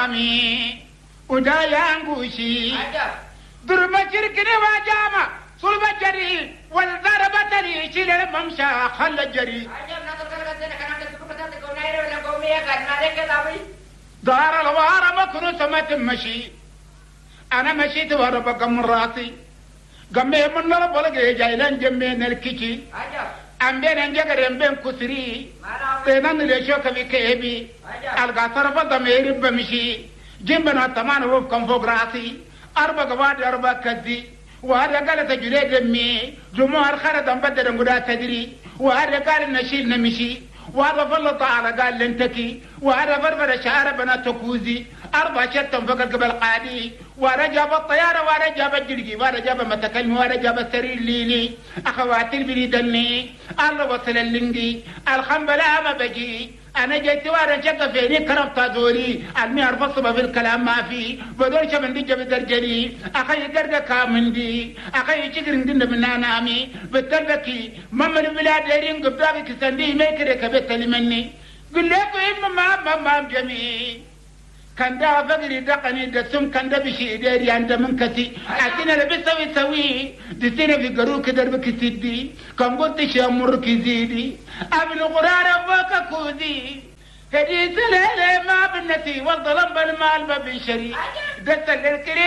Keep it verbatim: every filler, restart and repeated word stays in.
مامي ودا يانغوشي درب شركني وجامع صلب جري والضربة لي شيل الممشى خل جري دار الوار ما كنت ما تمشي أنا مشيت ورا بقم راسي قمي من البلق جايلان جمين الكيكي أم بين أنجر أم بين كسري تنان ليشوك بكيبي ألقى صرف ضمير بمشي جنبنا تمان وفكم فوق راسي أربع قواد أربع كذي وهذا قال تجري دمي جمهور خرد أم بدر مدا تدري وهذا قال نشيل نمشي وهذا فلط على قال لنتكي وهذا فرفر شعر بنا تكوزي أربع شتم فقر قبل قادي وهذا جاب الطيارة وهذا جاب الجرقي وهذا جاب متكلم وهذا جاب السرير ليلي أخواتي البريدني الله وصل اللنجي الخنبلا ما بجي أنا جيت وارا شق فيني كرفت دوري المي أرفصب في الكلام ما في بدور شمن دي جب درجني أخي درجة كامندي أخي شكرن دين من نامي بتربكي مم البلاد يرين قبضاك كسندي ما يكرك بتلي مني قل لك إما ما ما ما جميل كان ده فقري دقني دسم كان ده بشي داري عند من كسي أتينا لبسوي سوي دسينا في قرو كدر بكسيدي كم قلت شامر كزيدي ابن قرار فوق كوزي هدي سلالة ما بالنسي والظلم بالمال ما بنشري دست الكريم